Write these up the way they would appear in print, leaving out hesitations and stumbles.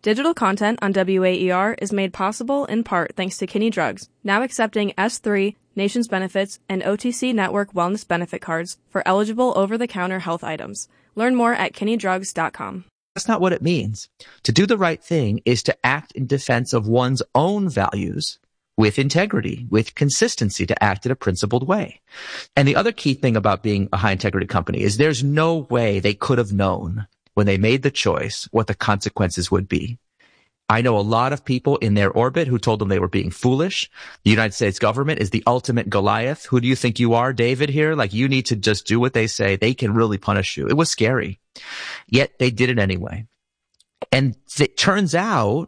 Digital content on WAER is made possible in part thanks to Kinney Drugs, now accepting S3, Nations Benefits, and OTC Network Wellness Benefit Cards for eligible over-the-counter health items. Learn more at kinneydrugs.com. That's not what it means. To do the right thing is to act in defense of one's own values with integrity, with consistency, to act in a principled way. And the other key thing about being a high-integrity company is there's no way they could have known when they made the choice what the consequences would be. I know a lot of people in their orbit who told them they were being foolish. The United States government is the ultimate Goliath. Who do you think you are, David, here? Like, you need to just do what they say. They can really punish you. It was scary. Yet they did it anyway. And it turns out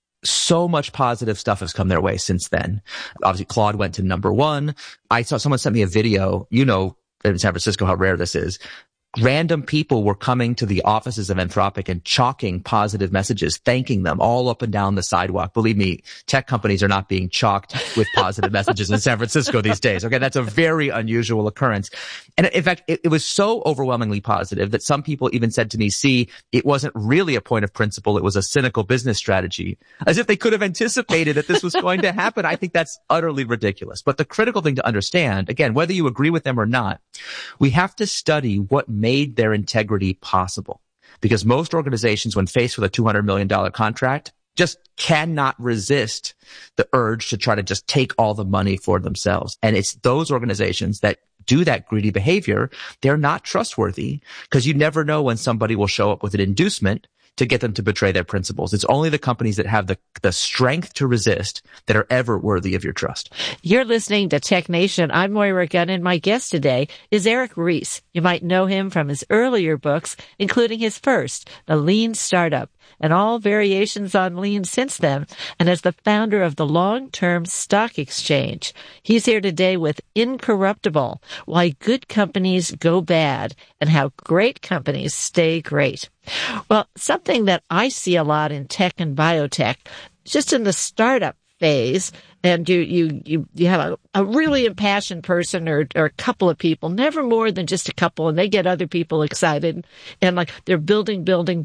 so much positive stuff has come their way since then. Obviously, Claude went to #1. I saw someone sent me a video, you know, in San Francisco, how rare this is. Random people were coming to the offices of Anthropic and chalking positive messages, thanking them all up and down the sidewalk. Believe me, tech companies are not being chalked with positive messages in San Francisco these days. Okay, that's a very unusual occurrence. And in fact, it was so overwhelmingly positive that some people even said to me, see, it wasn't really a point of principle. It was a cynical business strategy, as if they could have anticipated that this was going to happen. I think that's utterly ridiculous. But the critical thing to understand, again, whether you agree with them or not, we have to study what made their integrity possible. Because most organizations, when faced with a $200 million contract, just cannot resist the urge to try to just take all the money for themselves. And it's those organizations that do that greedy behavior, they're not trustworthy, because you never know when somebody will show up with an inducement to get them to betray their principles. It's only the companies that have the strength to resist that are ever worthy of your trust. You're listening to Tech Nation. I'm Moira Gunn, and my guest today is Eric Ries. You might know him from his earlier books, including his first, The Lean Startup, and all variations on lean since then, and as the founder of the Long-Term Stock Exchange. He's here today with Incorruptible, Why Good Companies Go Bad, and How Great Companies Stay Great. Well, something that I see a lot in tech and biotech, just in the startup phase, and you have a really impassioned person or a couple of people, never more than just a couple, and they get other people excited, and like they're building,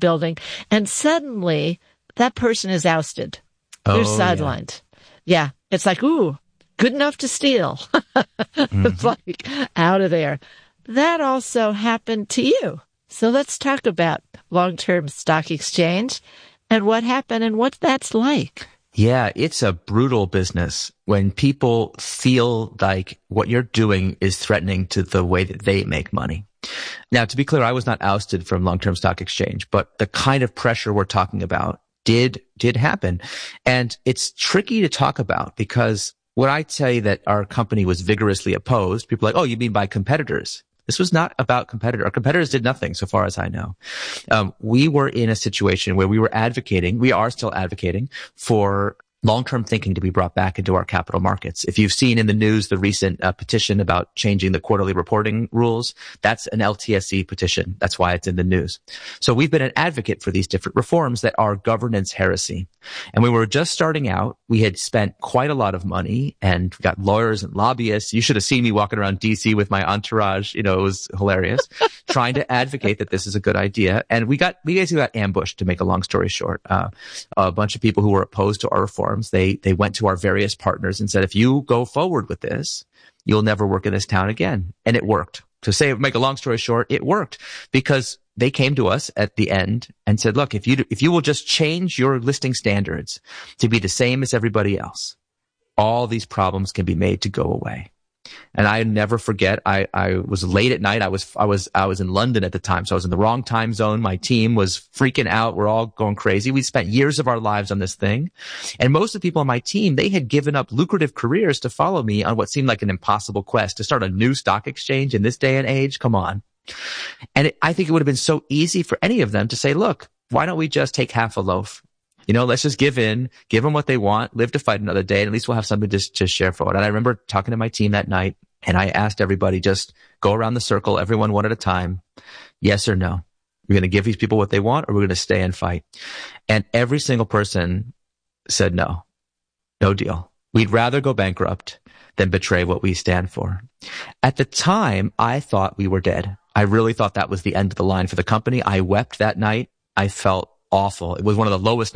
and suddenly that person is ousted. They're sidelined. Yeah. It's like, ooh, good enough to steal. It's like out of there. That also happened to you. So let's talk about Long-Term Stock Exchange and what happened and what that's like. Yeah, it's a brutal business when people feel like what you're doing is threatening to the way that they make money. Now, to be clear, I was not ousted from Long-Term Stock Exchange, but the kind of pressure we're talking about did happen. And it's tricky to talk about because when I tell you that our company was vigorously opposed, people are like, oh, you mean by competitors? This was not about competitors. Our competitors did nothing, so far as I know. We were in a situation where we are still advocating for long-term thinking to be brought back into our capital markets. If you've seen in the news the recent petition about changing the quarterly reporting rules, that's an LTSE petition. That's why it's in the news. So we've been an advocate for these different reforms that are governance heresy. And we were just starting out. We had spent quite a lot of money and got lawyers and lobbyists. You should have seen me walking around DC with my entourage. You know, it was hilarious, trying to advocate that this is a good idea. And we basically got ambushed, to make a long story short. A bunch of people who were opposed to our reforms, they went to our various partners and said, if you go forward with this, you'll never work in this town again. And it worked. Make a long story short, it worked because they came to us at the end and said, look, if you will just change your listing standards to be the same as everybody else, all these problems can be made to go away. And I never forget, I was late at night. I was in London at the time, so I was in the wrong time zone. My team was freaking out. We're all going crazy. We spent years of our lives on this thing. And most of the people on my team, they had given up lucrative careers to follow me on what seemed like an impossible quest to start a new stock exchange in this day and age. Come on. And I think it would have been so easy for any of them to say, look, why don't we just take half a loaf? You know, let's just give in, give them what they want, live to fight another day, and at least we'll have something to share for it. And I remember talking to my team that night, and I asked everybody, just go around the circle, everyone one at a time, yes or no. We're going to give these people what they want, or we're going to stay and fight. And every single person said no deal. We'd rather go bankrupt than betray what we stand for. At the time, I thought we were dead. I really thought that was the end of the line for the company. I wept that night. I felt awful. It was one of the lowest